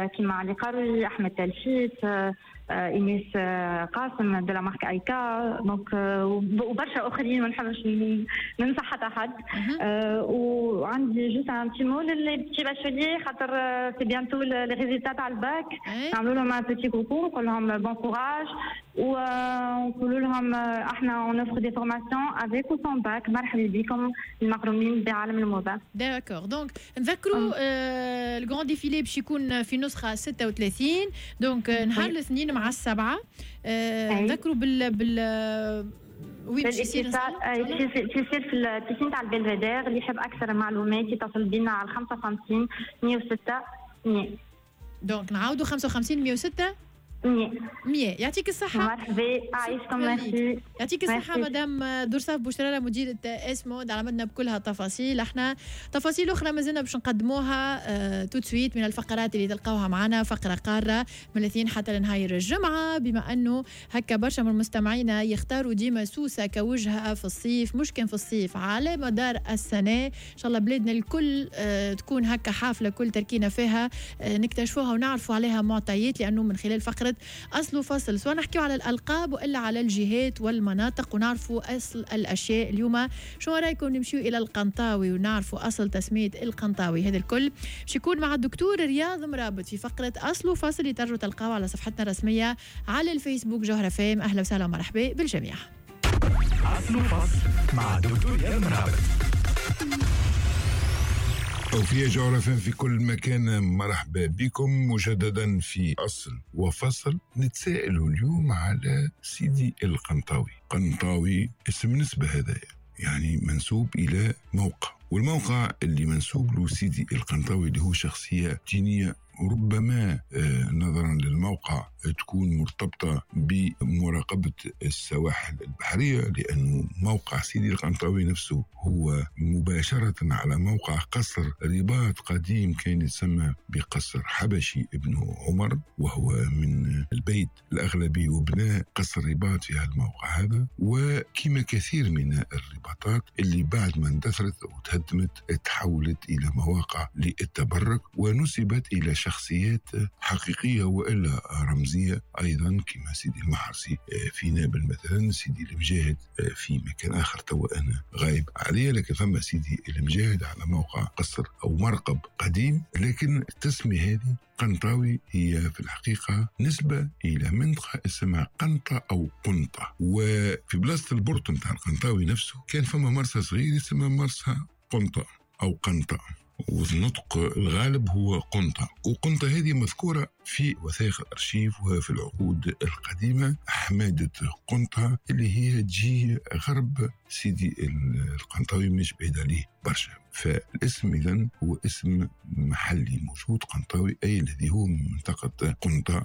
كيما علي قروي، احمد تلفيت، ايناس قاسم دو لا مارك ايكا، دونك وبرشا اخرين ما نحبش ننسى حتى حد. وعندي جوست ان بتي مول لي بتي باشولي، خاطر سي بيانتو لي ريزولتا تاع الباك، نعملوا لهم ان بيتي كوكو، نقول لهم بون كوراج، ونقول لهم احنا اون اوفر دي فورماسيون افيك او سون باك، مرحبا بكم المغرومين بعالم الموضه. داكور، دونك نذكروا الجراند ديفيلي باش يكون في نسخه 36، دونك نهار الاثنين مع السبعة. نذكروا بال وين باش يصير؟ يصير في البيسين تاع البلفيدير. اللي يحب اكثر معلومات يتصل بينا على 55 106 100. دونك نعاودوا 55 106 100. يعطيك الصحة. مرحبا، عايشكم. ميرسي. يعطيك الصحة مدام درصاف بوشرالة، مديرة اسمود. على مدنا بكلها تفاصيل. احنا تفاصيل أخرى مازلنا باش نقدموها تو سويت من الفقرات اللي تلقاوها معنا. فقرة قارة من الاثنين حتى لنهاية الجمعة، بما أنه هكا برشا من مستمعينا يختاروا ديما سوسة كوجهة في الصيف، مش كان في الصيف، على مدار السنة. إن شاء الله بلادنا الكل تكون هكا حافلة كل تركينا فيها نكتشفوها ونعرفوا عليها معطيات، لأنه من خلال فقرة أصل فصل سواء نحكيو على الألقاب وإلا على الجهات والمناطق ونعرفوا أصل الأشياء. اليوم شو رأيكم نمشيو إلى القنطاوي ونعرفوا أصل تسمية القنطاوي؟ هذا الكل باش يكون مع الدكتور رياض مرابط في فقرة أصل فصل اللي ترجوا تلقاوها على صفحتنا الرسمية على الفيسبوك جوهرة فام. أهلا وسهلا ومرحبا بالجميع. أصل فصل مع دكتور رياض مرابط. وفي جوهرة فام في كل مكان، مرحبا بكم مجددا في أصل وفصل. نتساءل اليوم على سيدي القنطاوي. قنطاوي اسم نسبة هذايا، يعني منسوب إلى موقع، والموقع اللي منسوب له سيدي القنطاوي اللي هو شخصية دينية، ربما نظرا للموقع تكون مرتبطة بمراقبة السواحل البحرية، لأنه موقع سيدي القنطاوي نفسه هو مباشرة على موقع قصر رباط قديم كان يسمى بقصر حبشي ابن عمر، وهو من البيت الأغلبي وبناء قصر رباط في الموقع هذا. وكما كثير من الرباطات اللي بعد ما اندثرت وتهدمت تحولت إلى مواقع للتبرك ونسبت إلى شخصيات حقيقية وإلا رمزية أيضا، كما سيدي المحرسي في نابل مثلا، سيدي المجاهد في مكان آخر توا أنا غايب عليه، لكن ثم سيدي المجاهد على موقع قصر أو مرقب قديم. لكن التسمية هذه قنطاوي هي في الحقيقة نسبة إلى منطقة اسمها قنطة أو قنطة، وفي بلاصة البرطم تاع القنطاوي نفسه كان فما مرسى صغير يسمى مرسى قنطة أو قنطة، والنطق الغالب هو قنطة. وقنطة هذه مذكورة في وثائق الأرشيف وفي العقود القديمة. حمادة قنطة اللي هي تجي غرب سيدي القنطاوي، مش بعيد عليه برشا. فالاسم إذن هو اسم محلي موجود، قنطاوي أي الذي هو من منطقة قنطة.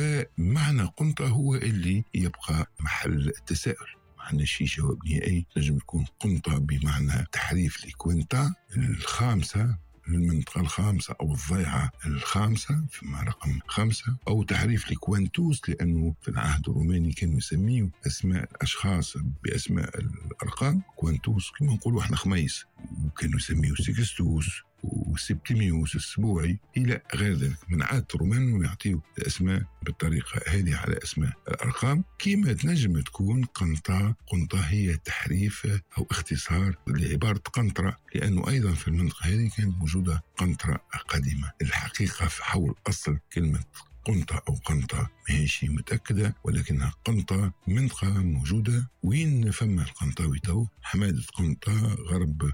ومعنى قنطة هو اللي يبقى محل التساؤل، معنى شي جواب نهائي. نجم يكون قنطة بمعنى تحريف لكوينتا الخامسة، المنطقة الخامسة أو الضيعة الخامسة فيما رقم 5، أو تحريف لكوانتوس، لأنه في العهد الروماني كانوا يسميوا أسماء الأشخاص بأسماء الأرقام كوانتوس، كما نقولوا احنا خميس، وكانوا يسميوا سيكستوس وسبتيميوس السبوعي إلى غير ذلك. من عادة الرومان ويعطيوا الأسماء بالطريقة هذه على أسماء الأرقام. كما تنجم تكون قنطة هي تحريف أو اختصار لعبارة قنطرة، لأنه أيضا في المنطقة هذه كانت موجودة قنطرة قديمة. الحقيقة في حول أصل كلمة قنطة أو قنطة ماهيش متأكدة، ولكنها قنطة منطقة موجودة وين فما القنطاوي تو، حمادة قنطة غرب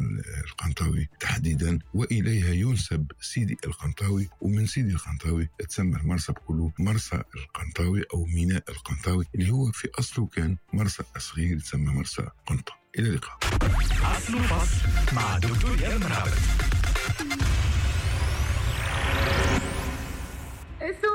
القنطاوي تحديدا، وإليها ينسب سيدي القنطاوي. ومن سيدي القنطاوي تسمى المرسى بكله مرسى القنطاوي أو ميناء القنطاوي، اللي هو في أصله كان مرسى صغير تسمى مرسى قنطة. إلى اللقاء. أصل فصل مع دكتور رياض مرابط.